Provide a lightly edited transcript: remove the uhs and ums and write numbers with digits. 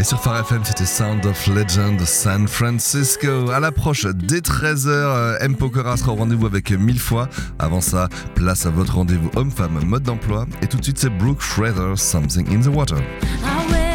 sur Phare FM, c'était Sound of Legend San Francisco. À l'approche des 13h, M. Pokora sera au rendez-vous avec 1000 fois. Avant ça, place à votre rendez-vous homme-femme mode d'emploi. Et tout de suite, c'est Brooke Schroeder, Something in the Water.